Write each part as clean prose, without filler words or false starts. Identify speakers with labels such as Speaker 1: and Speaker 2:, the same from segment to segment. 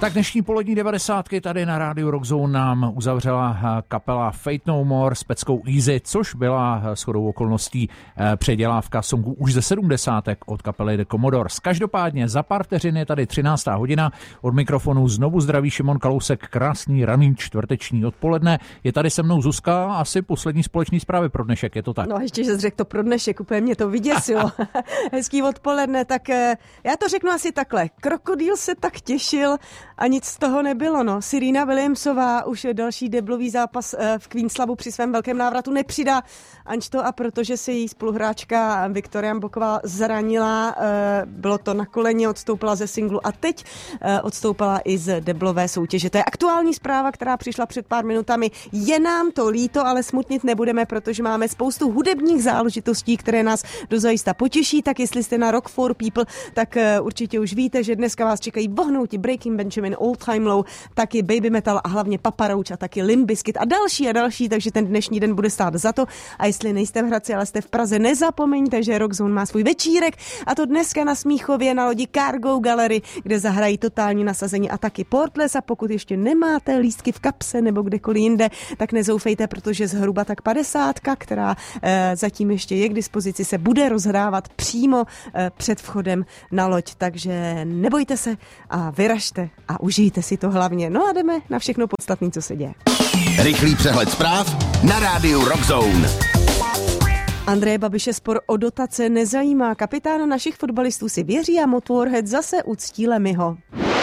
Speaker 1: Tak dnešní polední 90 tady na rádiu Rockzone nám uzavřela kapela Fate No More s peckou Easy, což byla shodou okolností předělávka songu už ze 70. od kapely The Commodores. Každopádně za pár vteřin je tady 13. hodina. Od mikrofonu znovu zdraví Šimon Kalousek. Krásný raný čtvrteční odpoledne. Je tady se mnou Zuzka, asi poslední společný zprávy pro dnešek, je to tak?
Speaker 2: No ještě, že jsi řekl to pro dnešek, úplně mě to vyděsilo. Hezký odpoledne, tak já to řeknu asi takhle. Krokodýl se tak těšil a nic z toho nebylo, no. Serena Williamsová už další deblový zápas v Queenslavu při svém velkém návratu nepřidá, anž to a protože se její spoluhráčka Viktoria Mboková zranila, bylo to na koleně, odstoupila ze singlu a teď odstoupila i z deblové soutěže. To je aktuální zpráva, která přišla před pár minutami. Je nám to líto, ale smutnit nebudeme, protože máme spoustu hudebních záležitostí, které nás dozajista potěší, tak jestli jste na Rock for People, tak určitě už víte, že dneska vás čekají vohnouti Breaking Benjamin, Old Time Low, taky Baby Metal a hlavně Papa Roach a taky Limp Bizkit a další, takže ten dnešní den bude stát za to. A jestli nejste v Hradci, ale jste v Praze, nezapomeňte, že Rockzone má svůj večírek a to dneska na Smíchově na lodi Cargo Gallery, kde zahrají totální nasazení a taky Portles. A pokud ještě nemáte lístky v kapse nebo kdekoliv jinde, tak nezoufejte, protože zhruba tak 50, která zatím ještě je k dispozici, se bude rozhrávat přímo před vchodem na loď. Takže nebojte se a vyražte a užijte si to hlavně. No a jdeme na všechno podstatné, co se děje.
Speaker 3: Rychlý přehled zpráv na rádiu Rockzone.
Speaker 2: Andreje Babiše spor o dotace nezajímá. Kapitán našich fotbalistů si věří a Motorhead zase uctí Lemmyho.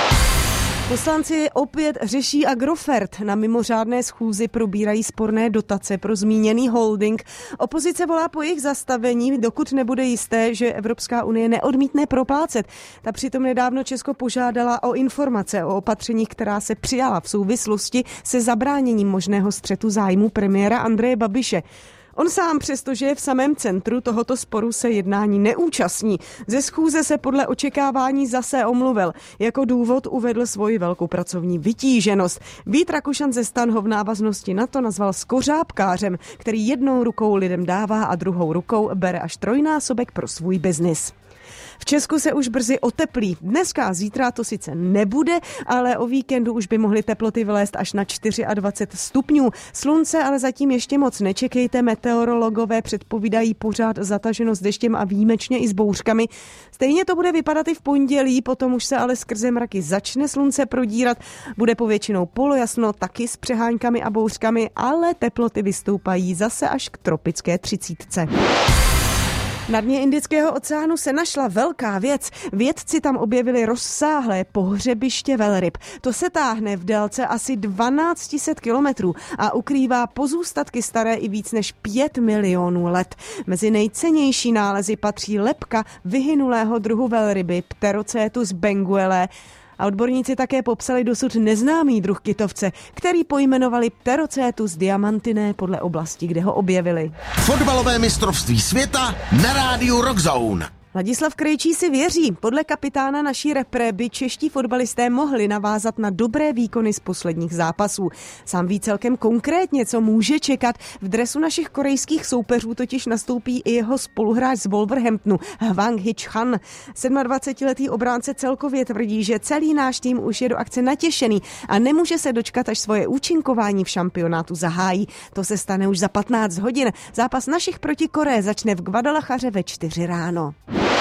Speaker 2: Poslanci opět řeší Agrofert. Na mimořádné schůzi probírají sporné dotace pro zmíněný holding. Opozice volá po jejich zastavení, dokud nebude jisté, že Evropská unie neodmítne proplácet. Ta přitom nedávno Česko požádala o informace o opatřeních, která se přijala v souvislosti se zabráněním možného střetu zájmu premiéra Andreje Babiše. On sám, přestože je v samém centru tohoto sporu, se jednání neúčastní. Ze schůze se podle očekávání zase omluvil. Jako důvod uvedl svoji velkou pracovní vytíženost. Vít Rakušan ze STAN ho v návaznosti na to nazval skořápkářem, který jednou rukou lidem dává a druhou rukou bere až trojnásobek pro svůj biznis. V Česku se už brzy oteplí. Dneska a zítra to sice nebude, ale o víkendu už by mohly teploty vylézt až na 24 stupňů. Slunce ale zatím ještě moc nečekejte. Meteorologové předpovídají pořád zataženost deštěm a výjimečně i s bouřkami. Stejně to bude vypadat i v pondělí, potom už se ale skrze mraky začne slunce prodírat. Bude povětšinou polojasno, taky s přeháňkami a bouřkami, ale teploty vystoupají zase až k tropické 30. Na dně Indického oceánu se našla velká věc. Vědci tam objevili rozsáhlé pohřebiště velryb. To se táhne v délce asi 1200 kilometrů a ukrývá pozůstatky staré i víc než 5 milionů let. Mezi nejcennější nálezy patří lebka vyhynulého druhu velryby Pterocetus benguelae. A odborníci také popsali dosud neznámý druh kytovce, který pojmenovali Pterocetus diamantinae podle oblasti, kde ho objevili.
Speaker 3: Fotbalové mistrovství světa na rádiu Rockzone.
Speaker 2: Ladislav Krejčí si věří. Podle kapitána naší repre by čeští fotbalisté mohli navázat na dobré výkony z posledních zápasů. Sám ví celkem konkrétně, co může čekat. V dresu našich korejských soupeřů totiž nastoupí i jeho spoluhráč z Wolverhamptonu, Hwang Hee-chan. 27letý obránce celkově tvrdí, že celý náš tým už je do akce natěšený a nemůže se dočkat, až svoje účinkování v šampionátu zahájí. To se stane už za 15 hodin. Zápas našich proti Koreji začne v Guadalajaře ve 4 ráno.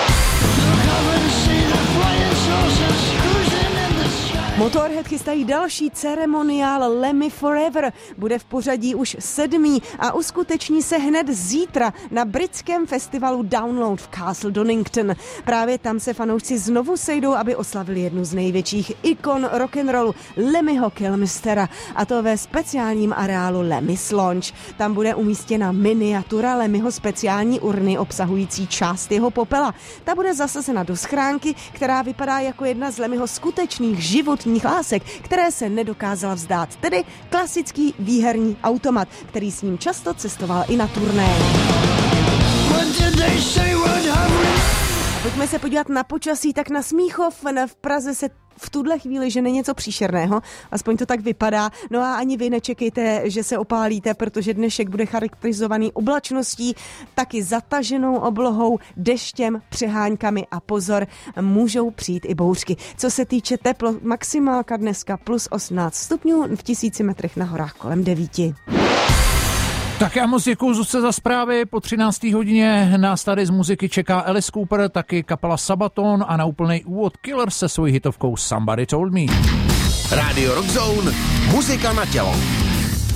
Speaker 2: Motorhead chystají další ceremoniál Lemmy Forever. Bude v pořadí už 7. a uskuteční se hned zítra na britském festivalu Download v Castle Donington. Právě tam se fanoušci znovu sejdou, aby oslavili jednu z největších ikon rock'n'rollu Lemmyho Kilmistera, a to ve speciálním areálu Lemmy's Lounge. Tam bude umístěna miniatura Lemmyho speciální urny obsahující část jeho popela. Ta bude zasazena do schránky, která vypadá jako jedna z Lemmyho skutečných životních lásek, které se nedokázala vzdát, tedy klasický výherní automat, který s ním často cestoval i na turné. Pojďme se podívat na počasí, tak na Smíchov v Praze se v tuhle chvíli, že není něco příšerného, aspoň to tak vypadá. No a ani vy nečekejte, že se opálíte, protože dnešek bude charakterizovaný oblačností, taky zataženou oblohou, deštěm, přeháňkami a pozor, můžou přijít i bouřky. Co se týče teplo, maximálka dneska plus 18 stupňů, v 1000 metrech na horách kolem 9.
Speaker 1: Tak já moc děkuju Zuzce za zprávy. Po 13. hodině nás tady z muziky čeká Alice Cooper, taky kapela Sabaton a na úplnej úvod Killers se svojí hitovkou Somebody Told Me.
Speaker 3: Radio Rock Zone, muzika na tělo.